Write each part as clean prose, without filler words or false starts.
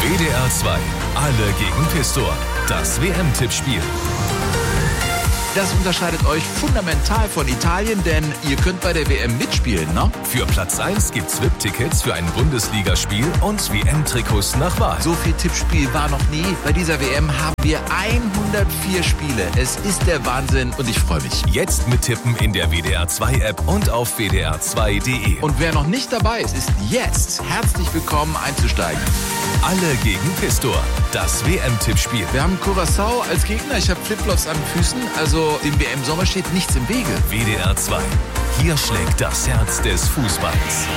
WDR 2, alle gegen Pistor. Das WM-Tippspiel. Das unterscheidet euch fundamental von Italien, denn ihr könnt bei der WM mitspielen, ne? Für Platz 1 gibt's VIP-Tickets für ein Bundesligaspiel und WM-Trikots nach Wahl. So viel Tippspiel war noch nie. Bei dieser WM haben wir 104 Spiele. Es ist der Wahnsinn und ich freue mich. Jetzt mittippen in der WDR 2 App und auf wdr2.de. Und wer noch nicht dabei ist, ist jetzt herzlich willkommen einzusteigen. Alle gegen Pistor. Das WM-Tippspiel. Wir haben Curaçao als Gegner. Ich habe Flipflops an den Füßen. Also dem WM-Sommer steht nichts im Wege. WDR 2. Hier schlägt das Herz des Fußballs.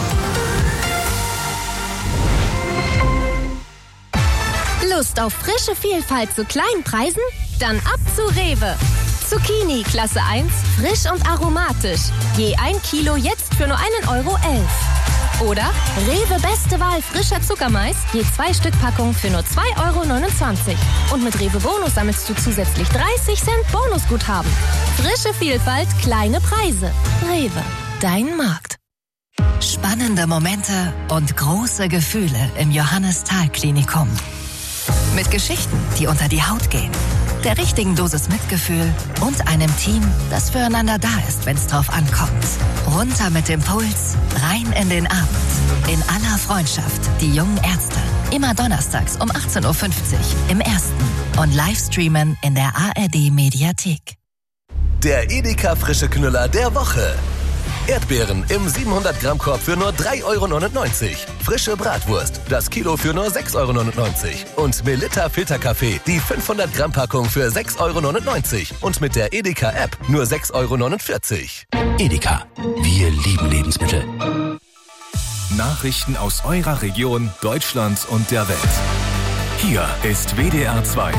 Lust auf frische Vielfalt zu kleinen Preisen? Dann ab zu Rewe. Zucchini Klasse 1, frisch und aromatisch. Je 1 Kilo jetzt für nur 1,11 €. Oder Rewe Beste Wahl frischer Zuckermais, je 2 Stück Packung für nur 2,29 €. Und mit Rewe Bonus sammelst du zusätzlich 30 Cent Bonusguthaben. Frische Vielfalt, kleine Preise. Rewe, dein Markt. Spannende Momente und große Gefühle im Johannes-Thal-Klinikum. Mit Geschichten, die unter die Haut gehen, der richtigen Dosis Mitgefühl und einem Team, das füreinander da ist, wenn es drauf ankommt. Runter mit dem Puls, rein in den Abend. In aller Freundschaft, die jungen Ärzte. Immer donnerstags um 18:50 Uhr im Ersten und Livestreamen in der ARD-Mediathek. Der Edeka Frische Knüller der Woche. Erdbeeren im 700-Gramm-Korb für nur 3,99 €. Frische Bratwurst, das Kilo für nur 6,99 € Und Melitta Filterkaffee, die 500-Gramm-Packung für 6,99 € Und mit der Edeka-App nur 6,49 €. Edeka, wir lieben Lebensmittel. Nachrichten aus eurer Region, Deutschland und der Welt. Hier ist WDR 2.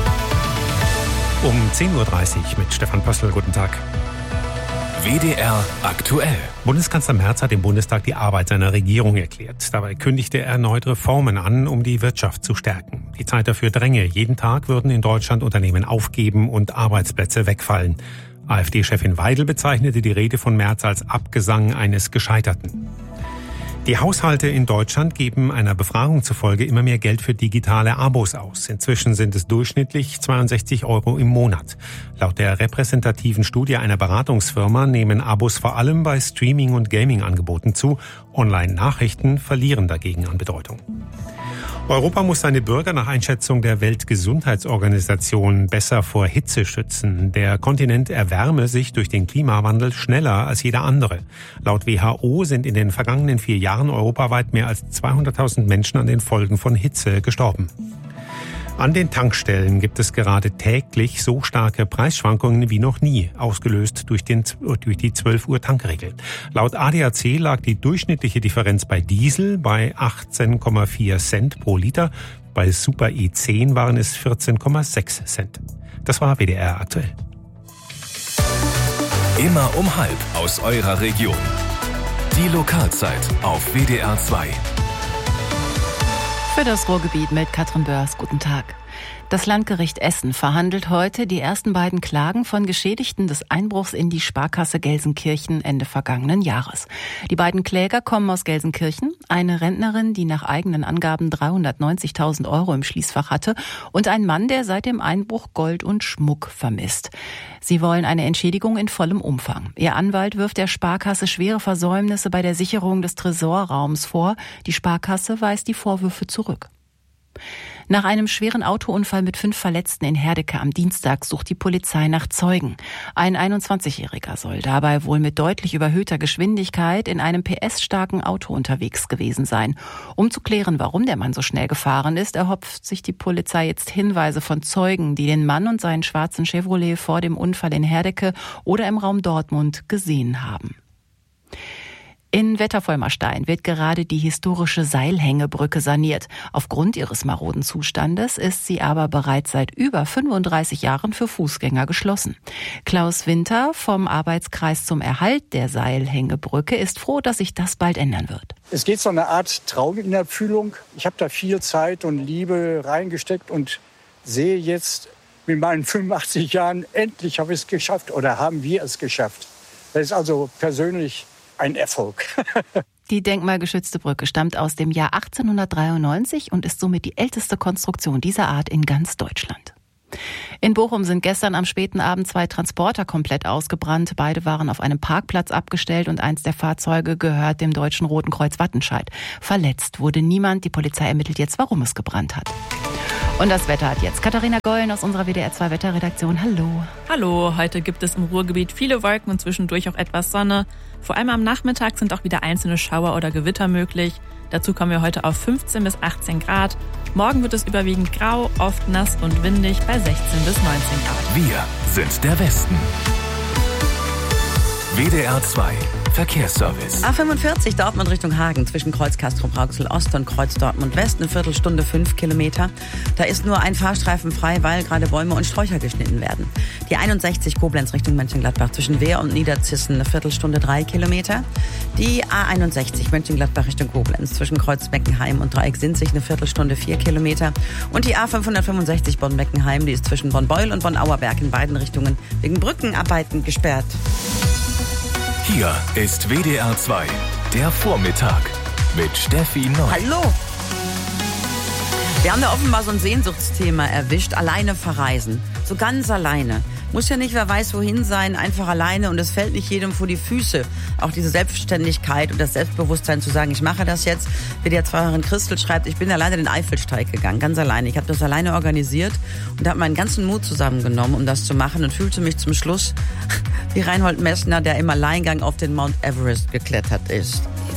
Um 10:30 Uhr mit Stefan Pössl. Guten Tag. WDR aktuell. Bundeskanzler Merz hat im Bundestag die Arbeit seiner Regierung erklärt. Dabei kündigte er erneut Reformen an, um die Wirtschaft zu stärken. Die Zeit dafür dränge. Jeden Tag würden in Deutschland Unternehmen aufgeben und Arbeitsplätze wegfallen. AfD-Chefin Weidel bezeichnete die Rede von Merz als Abgesang eines Gescheiterten. Die Haushalte in Deutschland geben einer Befragung zufolge immer mehr Geld für digitale Abos aus. Inzwischen sind es durchschnittlich 62 € im Monat. Laut der repräsentativen Studie einer Beratungsfirma nehmen Abos vor allem bei Streaming- und Gaming-Angeboten zu. Online-Nachrichten verlieren dagegen an Bedeutung. Europa muss seine Bürger nach Einschätzung der Weltgesundheitsorganisation besser vor Hitze schützen. Der Kontinent erwärme sich durch den Klimawandel schneller als jeder andere. Laut WHO sind in den vergangenen 4 Jahren europaweit mehr als 200.000 Menschen an den Folgen von Hitze gestorben. An den Tankstellen gibt es gerade täglich so starke Preisschwankungen wie noch nie, ausgelöst durch die 12-Uhr-Tankregel. Laut ADAC lag die durchschnittliche Differenz bei Diesel bei 18,4 Cent pro Liter, bei Super E10 waren es 14,6 Cent. Das war WDR aktuell. Immer um halb aus eurer Region. Die Lokalzeit auf WDR 2. Für das Ruhrgebiet mit Katrin Börs. Guten Tag. Das Landgericht Essen verhandelt heute die ersten beiden Klagen von Geschädigten des Einbruchs in die Sparkasse Gelsenkirchen Ende vergangenen Jahres. Die beiden Kläger kommen aus Gelsenkirchen, eine Rentnerin, die nach eigenen Angaben 390.000 € im Schließfach hatte, und ein Mann, der seit dem Einbruch Gold und Schmuck vermisst. Sie wollen eine Entschädigung in vollem Umfang. Ihr Anwalt wirft der Sparkasse schwere Versäumnisse bei der Sicherung des Tresorraums vor. Die Sparkasse weist die Vorwürfe zurück. Nach einem schweren Autounfall mit 5 Verletzten in Herdecke am Dienstag sucht die Polizei nach Zeugen. Ein 21-Jähriger soll dabei wohl mit deutlich überhöhter Geschwindigkeit in einem PS-starken Auto unterwegs gewesen sein. Um zu klären, warum der Mann so schnell gefahren ist, erhofft sich die Polizei jetzt Hinweise von Zeugen, die den Mann und seinen schwarzen Chevrolet vor dem Unfall in Herdecke oder im Raum Dortmund gesehen haben. In Wettervollmerstein wird gerade die historische Seilhängebrücke saniert. Aufgrund ihres maroden Zustandes ist sie aber bereits seit über 35 Jahren für Fußgänger geschlossen. Klaus Winter vom Arbeitskreis zum Erhalt der Seilhängebrücke ist froh, dass sich das bald ändern wird. Es geht so eine Art Traum in Erfüllung. Ich habe da viel Zeit und Liebe reingesteckt und sehe jetzt mit meinen 85 Jahren, endlich habe ich es geschafft oder haben wir es geschafft. Das ist also persönlich ein Erfolg. Die denkmalgeschützte Brücke stammt aus dem Jahr 1893 und ist somit die älteste Konstruktion dieser Art in ganz Deutschland. In Bochum sind gestern am späten Abend 2 Transporter komplett ausgebrannt. Beide waren auf einem Parkplatz abgestellt und eins der Fahrzeuge gehört dem Deutschen Roten Kreuz Wattenscheid. Verletzt wurde niemand. Die Polizei ermittelt jetzt, warum es gebrannt hat. Und das Wetter hat jetzt Katharina Gollen aus unserer WDR 2 Wetterredaktion. Hallo. Hallo, heute gibt es im Ruhrgebiet viele Wolken und zwischendurch auch etwas Sonne. Vor allem am Nachmittag sind auch wieder einzelne Schauer oder Gewitter möglich. Dazu kommen wir heute auf 15 bis 18 Grad. Morgen wird es überwiegend grau, oft nass und windig bei 16 bis 19 Grad. Wir sind der Westen. WDR 2 Verkehrsservice. A45 Dortmund Richtung Hagen zwischen Kreuz Castrop-Rauxel Ost und Kreuz Dortmund West, eine Viertelstunde 5 Kilometer. Da ist nur ein Fahrstreifen frei, weil gerade Bäume und Sträucher geschnitten werden. Die 61 Koblenz Richtung Mönchengladbach zwischen Wehr und Niederzissen, eine Viertelstunde 3 Kilometer. Die A61 Mönchengladbach Richtung Koblenz zwischen Kreuz-Beckenheim und Dreieck-Sinzig, eine Viertelstunde 4 Kilometer. Und die A565 Bonn-Beckenheim, die ist zwischen Bonn-Beul und Bonn-Auerberg in beiden Richtungen wegen Brückenarbeiten gesperrt. Hier ist WDR 2, der Vormittag mit Steffi Neu. Hallo! Wir haben da offenbar so ein Sehnsuchtsthema erwischt, alleine verreisen. So ganz alleine. Muss ja nicht, wer weiß wohin sein, einfach alleine und es fällt nicht jedem vor die Füße. Auch diese Selbstständigkeit und das Selbstbewusstsein zu sagen, ich mache das jetzt. WDR-2-Hörerin Christel schreibt, ich bin alleine den Eifelsteig gegangen, ganz alleine. Ich habe das alleine organisiert und habe meinen ganzen Mut zusammengenommen, um das zu machen und fühlte mich zum Schluss wie Reinhold Messner, der im Alleingang auf den Mount Everest geklettert ist.